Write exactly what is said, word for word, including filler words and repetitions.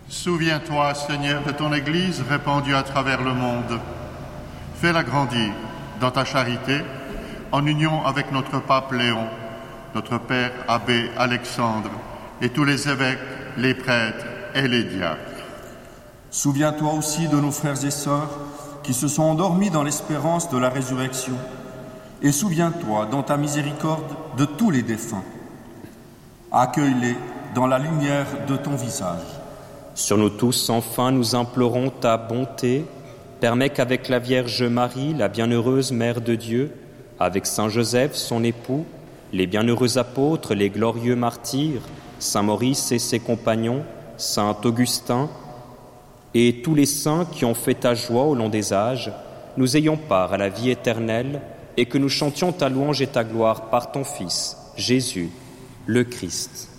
Souviens-toi, Seigneur, de ton Église répandue à travers le monde. Fais-la grandir dans ta charité, en union avec notre pape Léon, notre père abbé Alexandre, et tous les évêques, les prêtres et les diacres. Souviens-toi aussi de nos frères et sœurs qui se sont endormis dans l'espérance de la résurrection. Et souviens-toi, dans ta miséricorde, de tous les défunts. Accueille-les dans la lumière de ton visage. Sur nous tous, enfin, nous implorons ta bonté. Permets qu'avec la Vierge Marie, la bienheureuse Mère de Dieu, avec Saint Joseph, son époux, les bienheureux apôtres, les glorieux martyrs, Saint Maurice et ses compagnons, Saint Augustin, et tous les saints qui ont fait ta joie au long des âges, nous ayons part à la vie éternelle et que nous chantions ta louange et ta gloire par ton Fils, Jésus, le Christ.